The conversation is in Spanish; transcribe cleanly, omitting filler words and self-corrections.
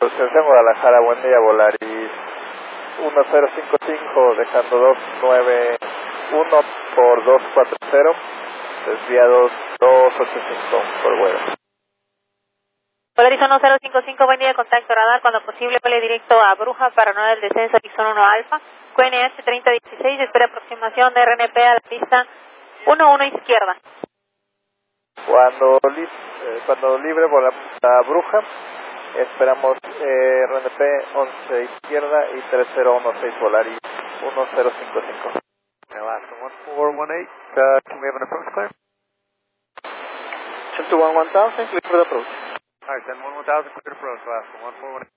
Asociación Guadalajara, buen día, Volaris 1055, dejando 291 por 240, desviados 285 por vuelo. Volaris 1055, buen día, contacto radar, cuando posible vuele directo a Bruja para no el descenso Horizon 1 Alfa, QNH 3016, espera aproximación de RNP a la pista 11 izquierda. Cuando libre volamos a Bruja, esperamos RNP 11 izquierda y 3016 Volaris 1055. Alaska 1418, can we have an approach clear? 101000, clear for the approach. Alright, 101000, clear to approach, Alaska 1418.